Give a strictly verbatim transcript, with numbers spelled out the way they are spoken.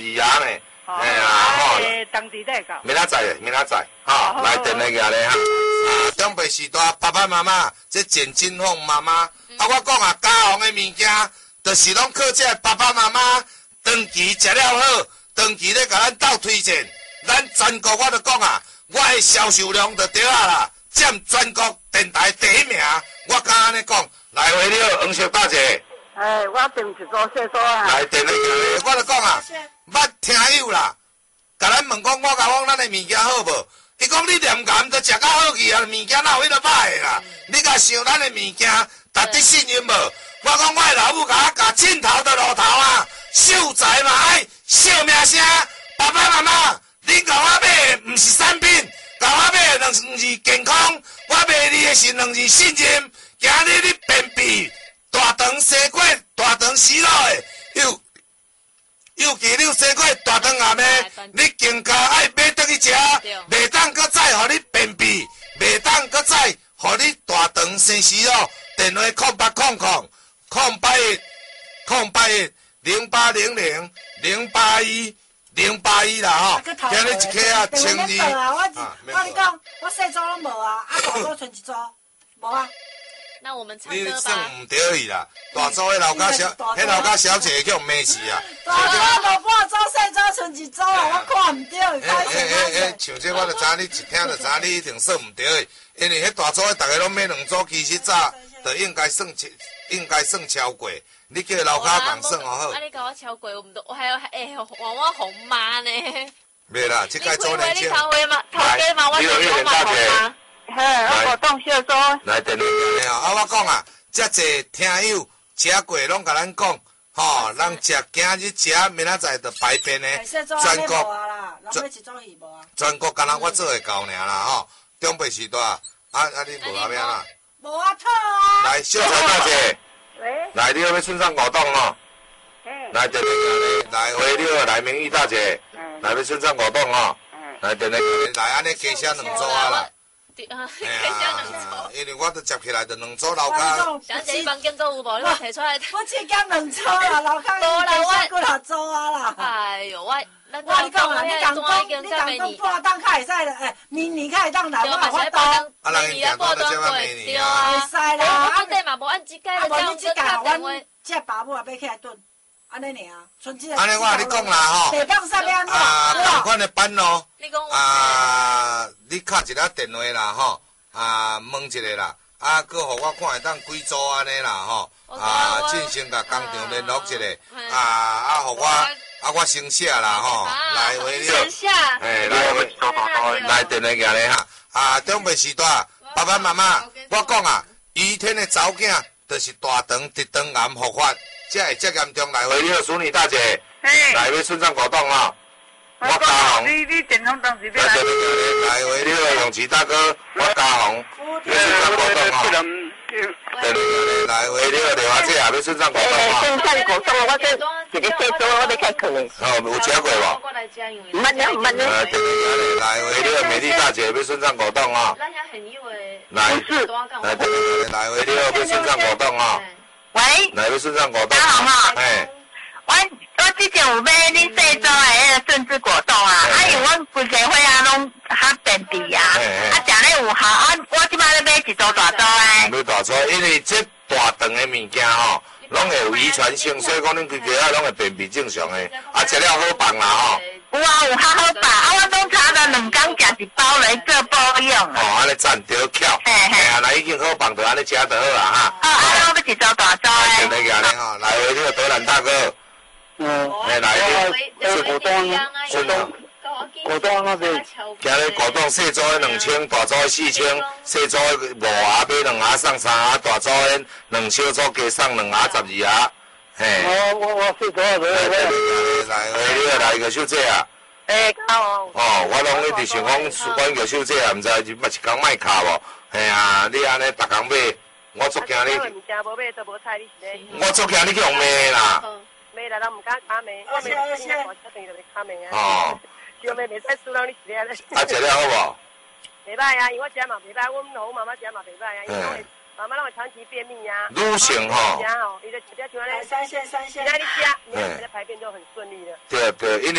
是啊呢，哎呀，吼， 当地在搞， 明仔载，明仔载，吼，来电来个咧哈。啊，长辈时代，爸爸妈妈，这简金凤妈妈，啊，我讲啊，家红的物件，就是拢靠这爸爸妈妈长期食了好，长期咧甲咱斗推荐，咱全国我都讲啊，我的销售量就对啊啦，占全国电台第一名，我敢安尼讲，来回了，黄小大姐。 哎，我订一组细组啊。 来电来个，我就讲啊，捌听友啦，甲咱问讲，我甲讲咱的物件好无？伊讲你连咸都食到好去啊，物件哪有迄个歹的啦？你甲想咱的物件，值得信任无？我讲我的老母甲我教镜头的路头啊，秀才嘛爱秀名声，爸爸妈妈，你甲我买的毋是产品，甲我买的两是健康，我卖你的是两是信任。今日你便秘、大肠西瓜、大肠息肉的，又尤其你西瓜、大肠癌的，你更加爱买倒去食，袂当搁再互你便秘，袂当搁再互你大肠生息肉。电话空八空空空八一空八一零八零零零八一零八一啦吼，今日一客啊千二。 啊，我我你讲，我细组拢无啊，啊大组剩一组，无啊。 那我们唱歌吧。 你算唔对去啦，大组迄老家小，迄老家小姐叫美死啊。 大组无半组，细组剩一组啊，我看唔对，歹势歹势。 像这我就知你一听就知你一定算唔对的，因为迄大组大家拢买两组，其实早就应该算应该算超过。你叫老家共算哦好。 啊，你甲我超过，我唔都，我还有诶，换我红妈呢。 袂啦，这届做年轻。 你头家嘛，头家嘛，我是我嘛红妈。 嘿，我动小组。 来电话讲啊，我讲啊，遮济听友食过拢甲咱讲，吼，咱食今日食，明仔载就排便的，全国全国敢若我做会到尔啦吼，长辈时代啊，啊你无阿咩啦？ 无啊，错啊。 来，秀才大姐。 喂。 来，你要要村上果冻哦。来电话讲来，回你好，来明玉大姐。来要村上果冻哦。来电话讲来，安尼加写两组啊啦。 哎呀， 因为我都接起来就两组楼骹。 小姐，你房间都有无？你摕出来。 我只减两组啦，楼骹无啦，我过六组啊啦。 哎呦，我， 我你讲啊，你讲讲，你讲讲半档较会使啦，诶，明年较会当来，我嘛法度。 啊，人家半档就明年啊。 会使啦，啊， 对嘛，无按即届， 啊，无你即届，阮即爸母也买起来炖。安尼尔啊，剩即个。 安尼我你讲啦吼， 地磅上面啊，同款的班咯。 你讲啊，你敲一个电话啦吼，啊，问一下啦，啊，搁互我看会当几组安尼啦吼，啊，进行甲工厂联络一下，啊，啊，互我，啊，我先写啦吼，来回了。哎，来回，来电话行咧哈，啊，长辈时代，爸爸妈妈，我讲啊，余天的查某囝就是大肠直肠癌复发。这会这严重，来回你好，淑女大姐，来要村上果冻啊！我嘉宏， 你你电话当时要来来回你好，永琪大哥，我嘉宏，要村上果冻啊！来回你好，电话这也要村上果冻啊！ 村上果冻，我这一个细组我要开课的。 哦，有吃过无？ 唔捌了，唔捌了。 来回你好，美丽大姐要村上果冻啊！来，来来回你好，要村上果冻啊！ 喂， 来要村上果冻。 大家好哈， 哎， 我我之前有买你细组的迄个顺治果冻啊，啊因为阮规个伙仔拢较便秘啊，啊食咧有效，啊我即摆咧买一组大组的。 买大组，因为这大肠的物件吼，拢会有遗传性，所以讲恁规家仔拢会便秘正常的，啊食了好棒啦吼。 有啊有较好办，啊我拢差了两工食一包来做保养。 哦，安尼赞着巧， 嘿嘿， 啊，那已经好棒，就安尼食就好啦哈。 哦，啊我要一组大组的。 来来个咧吼，来回这个德兰大哥， 嗯， 哎来， 是果冻， 果冻， 果冻那边， 今日果冻细组的两千，大组的四千，细组的五盒买两盒送三盒，大组的两小组加送两盒十二盒。嘿， 我我我是多少人？ 来，回你来个小姐啊！ 诶，好。 哦，我拢一直想讲，阮个小姐啊，毋知是嘛一工卖卡无？嘿啊，你安尼逐工买，我足惊你。我足惊你去用骂啦。 骂啦，人毋敢卡骂，我骂你今日大车等于就袂卡骂啊。 哦。 小骂袂使输人，你是安尼。 啊，食了好无？ 袂歹啊，因为我食嘛袂歹，阮老妈妈食嘛袂歹啊，因为妈妈让我长期便秘呀。 女性吼， 你的指甲像咧三线三线， 那你吃，你的排便就很顺利了。 对对，因为